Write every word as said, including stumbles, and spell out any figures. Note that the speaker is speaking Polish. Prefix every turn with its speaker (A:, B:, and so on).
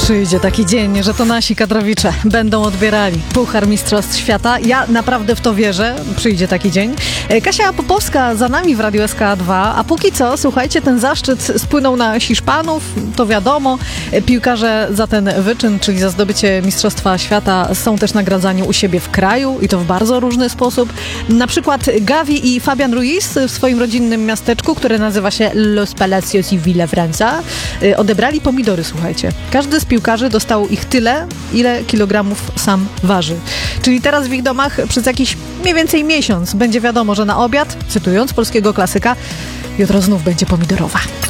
A: Przyjdzie taki dzień, że to nasi kadrowicze będą odbierali Puchar Mistrzostw Świata. Ja naprawdę w to wierzę. Przyjdzie taki dzień. Kasia Popowska za nami w Radiu S K dwa, a póki co, słuchajcie, ten zaszczyt spłynął na Hiszpanów, to wiadomo. Piłkarze za ten wyczyn, czyli za zdobycie Mistrzostwa Świata, są też nagradzani u siebie w kraju i to w bardzo różny sposób. Na przykład Gavi i Fabian Ruiz w swoim rodzinnym miasteczku, które nazywa się Los Palacios y Villafranca, odebrali pomidory, słuchajcie. Każdy z piłkarzy dostał ich tyle, ile kilogramów sam waży. Czyli teraz w ich domach przez jakiś mniej więcej miesiąc będzie wiadomo, że na obiad, cytując polskiego klasyka, jutro znów będzie pomidorowa.